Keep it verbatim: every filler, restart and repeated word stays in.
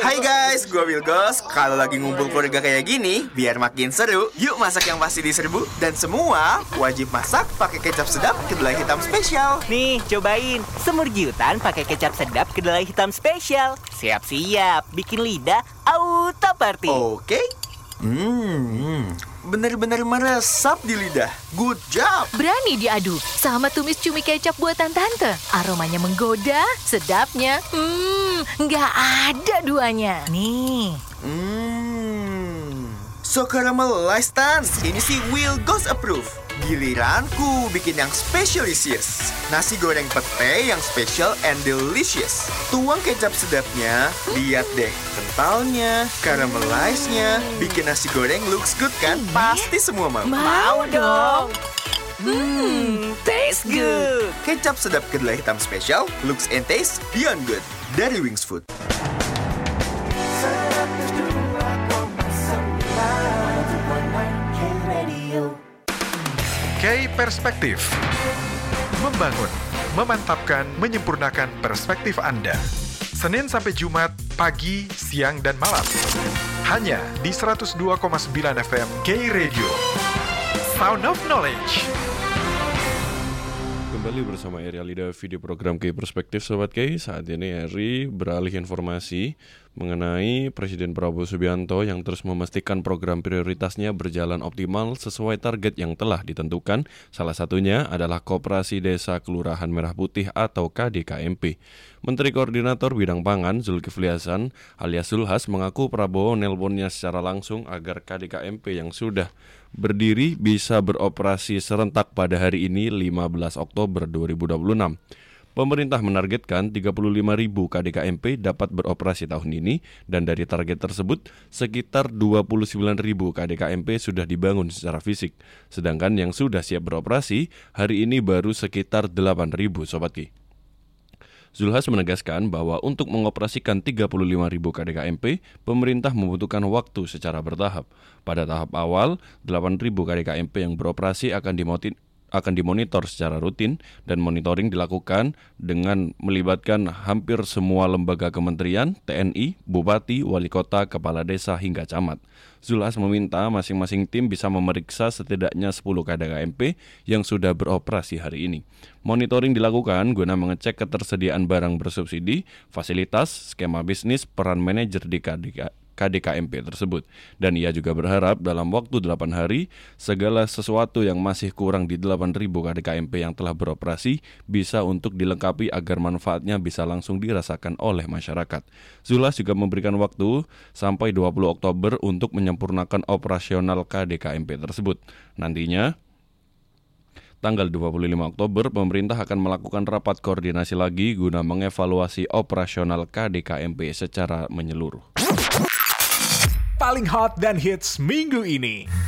Hai guys, gue Wilgos. Kalau lagi ngumpul keluarga kayak gini, biar makin seru, yuk masak yang pasti diserbu. Dan semua wajib masak pakai kecap sedap kedelai hitam spesial. Nih, cobain semur giutan pakai kecap sedap kedelai hitam spesial. Siap-siap, bikin lidah auto party. Oke. Hmm, bener-bener meresap di lidah. Good job. Berani diadu sama tumis cumi kecap buatan tante. Aromanya menggoda, sedapnya, hmm, nggak ada duanya. Nih. Hmm, so caramelized Tan. Ini sih Wilgos approve. Giliranku bikin yang specialisious. Nasi goreng pete yang special and delicious. Tuang kecap sedapnya, lihat deh kentalnya, caramelize-nya. Bikin nasi goreng looks good kan? Pasti semua mau. Mau dong. Hmm, taste good. Kecap sedap kedelai hitam spesial, looks and taste beyond good. Dari Wings Food. K Perspektif. Membangun, memantapkan, menyempurnakan perspektif Anda. Senin sampai Jumat, pagi, siang, dan malam. Hanya di seratus dua koma sembilan F M K Radio. Sound of Knowledge. Kembali bersama Eri Alida video program K Perspektif Sobat K. Saat ini Eri beralih informasi mengenai Presiden Prabowo Subianto yang terus memastikan program prioritasnya berjalan optimal sesuai target yang telah ditentukan. Salah satunya adalah Koperasi Desa Kelurahan Merah Putih atau K D K M P. Menteri Koordinator Bidang Pangan Zulkifli Hasan alias Zulhas mengaku Prabowo nelponnya secara langsung agar K D K M P yang sudah berdiri bisa beroperasi serentak pada hari ini lima belas Oktober dua ribu dua puluh enam. Pemerintah menargetkan tiga puluh lima ribu K D K M P dapat beroperasi tahun ini dan dari target tersebut sekitar dua puluh sembilan ribu K D K M P sudah dibangun secara fisik. Sedangkan yang sudah siap beroperasi hari ini baru sekitar delapan ribu Sobat Ki. Zulhas menegaskan bahwa untuk mengoperasikan tiga puluh lima ribu K D K M P, pemerintah membutuhkan waktu secara bertahap. Pada tahap awal, delapan ribu K D K M P yang beroperasi akan dimotin akan dimonitor secara rutin dan monitoring dilakukan dengan melibatkan hampir semua lembaga kementerian, T N I, bupati, wali kota, kepala desa hingga camat. Zulhas meminta masing-masing tim bisa memeriksa setidaknya sepuluh K D K M P yang sudah beroperasi hari ini. Monitoring dilakukan guna mengecek ketersediaan barang bersubsidi, fasilitas, skema bisnis, peran manajer di K D K K D K M P tersebut. Dan ia juga berharap dalam waktu delapan hari, segala sesuatu yang masih kurang di delapan ribu K D K M P yang telah beroperasi bisa untuk dilengkapi agar manfaatnya bisa langsung dirasakan oleh masyarakat. Zulhas juga memberikan waktu sampai dua puluh Oktober untuk menyempurnakan operasional K D K M P tersebut. Nantinya, tanggal dua puluh lima Oktober, pemerintah akan melakukan rapat koordinasi lagi guna mengevaluasi operasional K D K M P secara menyeluruh. Paling hot dan hits minggu ini.